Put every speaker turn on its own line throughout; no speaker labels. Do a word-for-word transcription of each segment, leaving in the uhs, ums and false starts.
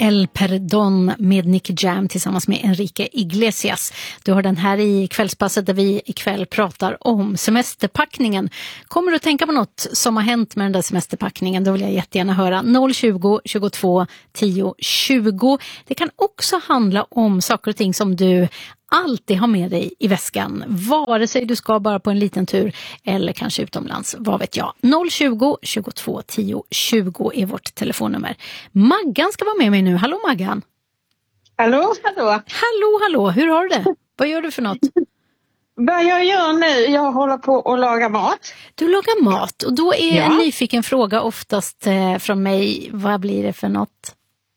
El Perdón med Nicky Jam tillsammans med Enrique Iglesias. Du har den här i kvällspasset där vi ikväll pratar om semesterpackningen. Kommer du att tänka på något som har hänt med den där semesterpackningen? Då vill jag jättegärna höra. noll tjugo, tjugotvå, tio, tjugo. Det kan också handla om saker och ting som du alltid ha med dig i väskan, vare sig du ska bara på en liten tur eller kanske utomlands, vad vet jag. noll tjugo, tjugotvå, tio, tjugo är vårt telefonnummer. Maggan ska vara med mig nu. Hallå Maggan.
Hallå, hallå.
Hallå, hallå. Hur har du det? Vad gör du för något?
Vad jag gör nu, jag håller på att laga mat.
Du lagar mat och då är
Ja.
en nyfiken fråga oftast eh, från mig, vad blir det för något?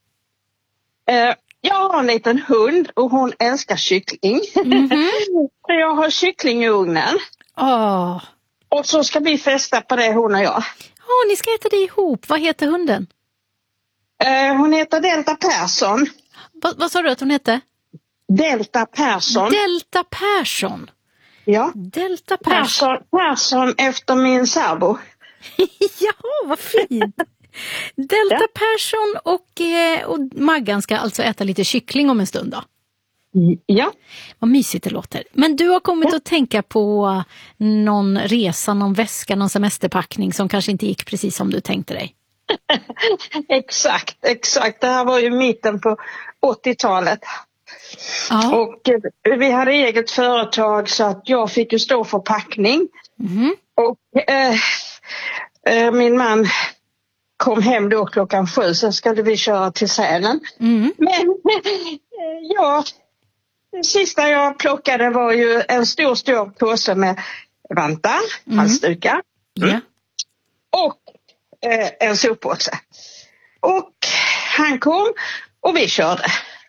Eh, jag har en liten hund och hon älskar kyckling.
Mm-hmm.
Så jag har kyckling i ugnen.
Åh,
Och så ska vi festa på det, hon och jag.
oh, ni ska äta det ihop. Vad heter hunden?
Eh, hon heter Delta Persson.
Va, vad sa du att hon hette?
Delta Persson.
Delta Persson.
ja.
Delta Persson.
Persson, Persson efter min sambo.
Jaha, vad fint. Delta
Ja.
Persson och, eh, och Maggan ska alltså äta lite kyckling om en stund då.
Ja.
Vad mysigt det låter. Men du har kommit att tänka på någon resa, någon väska, någon semesterpackning som kanske inte gick precis som du tänkte dig.
Exakt, exakt. Det här var ju mitten på åttiotalet.
Ja.
Och eh, vi hade eget företag så att jag fick ju stå för packning.
Mm.
Och eh, eh, min man kom hem då klockan sju, så skulle vi köra till Sälen.
Mm.
Men eh, ja, det sista jag plockade var ju en stor stor påse med vantar,
Mm.
halsdukar
Ja.
och eh, en soppåse. Och han kom och vi körde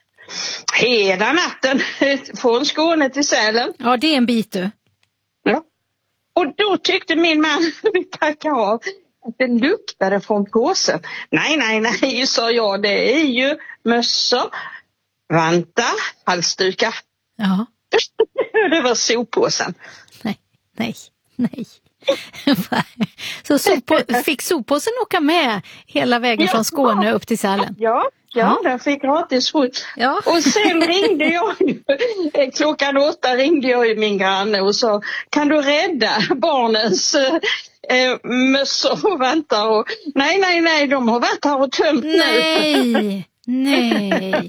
hela natten från Skåne till Sälen.
Ja, det är en bit du.
Ja. Och då tyckte min man, vi packade av, att det luktade från påsen. Nej, nej, nej, sa jag. Det är ju mössor, vantar, halsdukar.
Ja.
Det var soppåsen.
Nej, nej, nej. Så sopo- fick soppåsen åka med hela vägen
Ja.
från Skåne upp till Sälen?
Ja, ja,
Ja.
den fick gratis skjuts.
Ja.
Och sen ringde jag, klockan åtta ringde jag ju min granne och sa, kan du rädda barnens eh, mössor och vantar? Och, nej, nej, nej, de har varit här och tömt nu.
Nej, nej.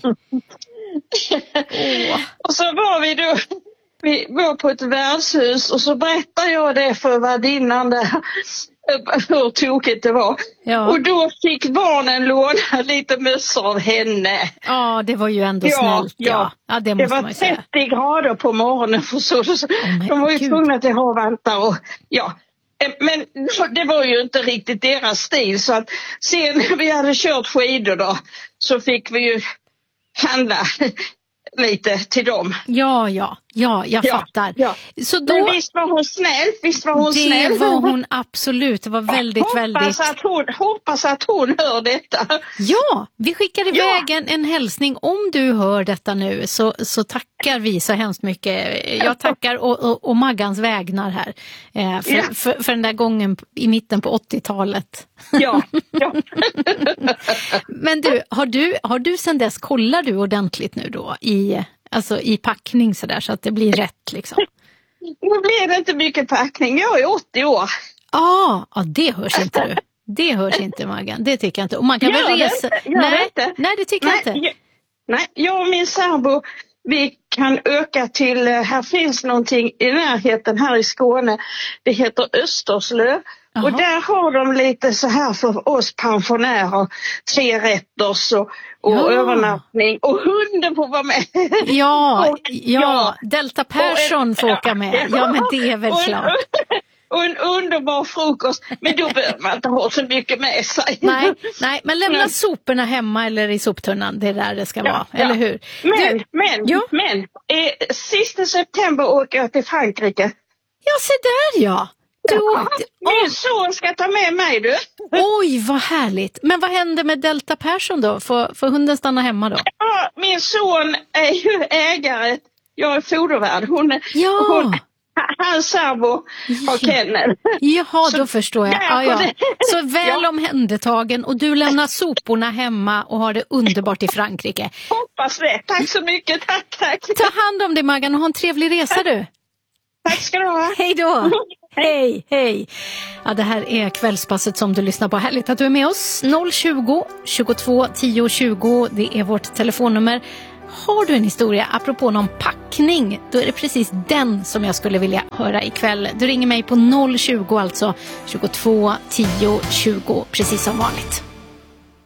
Åh.
Och så var vi då, vi var på ett värdshus och så berättade jag det för värdinnan där, hur tokigt det var.
Ja.
Och då fick barnen låna lite mössor av henne.
Ja, det var ju ändå
Ja,
snällt. Ja,
ja.
ja det
Det
måste
var
man ju säga.
trettio grader på morgonen för så, så
men
de var ju
Gud.
tvungna att ha vantar och ja. Men det var ju inte riktigt deras stil, så att sen när vi hade kört skidor då så fick vi ju handla lite till dem.
Ja, ja, ja, jag
Ja,
fattar.
ja.
Så då,
Men visst var hon snäll, visst var hon
det
snäll.
var hon absolut. Det var väldigt,
hoppas
väldigt...
Att hon, hoppas att hon hör detta.
Ja, vi skickar
Ja.
iväg en, en hälsning. Om du hör detta nu så, så tackar vi så hemskt mycket. Jag tackar och, och, och Maggans vägnar här. Eh, för,
Ja.
för, för den där gången i mitten på åttiotalet.
Ja, ja.
Men du, har du, har du sedan dess, kollar du ordentligt nu då i, alltså i packning så där så att det blir rätt liksom?
Nu blir det inte mycket packning, jag är åttio år.
Ah, ja, det hörs inte du. Det hörs inte Maggan, det tycker jag inte. Och man kan
Gör
väl
det
resa...
inte? Gör
nej,
det inte?
nej, det tycker
Nej,
jag inte.
jag, nej, jag och min sambo, vi kan öka till, eh, här finns någonting i närheten här i Skåne, det heter Österslö.
Jaha.
Och där har de lite så här för oss pensionärer, tre rätters och, och
Ja.
övernattning och hunden får vara med.
Ja,
Och-
ja,
ja.
Delta Persson
Och-
får åka med. Ja, men det är väl
och en,
klart.
Och en underbar frukost, men då behöver man inte ha så mycket med sig.
Nej, nej, men lämna
Nej.
soporna hemma eller i soptunnan, det är där det ska
Ja,
vara,
ja.
eller hur?
Men,
Du,
men,
Ja.
men, eh, sista september åker jag till Frankrike.
ja, se där ja. Du åkte,
Min son ska ta med mig, du.
oj, vad härligt. Men vad hände med Delta Persson då? Får, får hunden stanna hemma då?
Ja, min son är ju ägare. Jag är fodervärd. Hon,
Ja.
hon, Hans sambo har kennel.
Jaha, då förstår jag. Ja, ja. Så väl
Ja.
omhändertagen och du lämnar soporna hemma och har det underbart i Frankrike.
Hoppas det. Tack så mycket. Tack, tack.
Ta hand om dig, Maggan, och ha en trevlig resa du.
Tack ska du ha.
Hej då! Hej, hej! Ja, det här är Kvällspasset som du lyssnar på. Härligt att du är med oss. noll tjugo, tjugotvå, tio, tjugo, det är vårt telefonnummer. Har du en historia apropå någon packning, då är det precis den som jag skulle vilja höra ikväll. Du ringer mig på noll tjugo, alltså tjugotvå, tio, tjugo, precis som vanligt.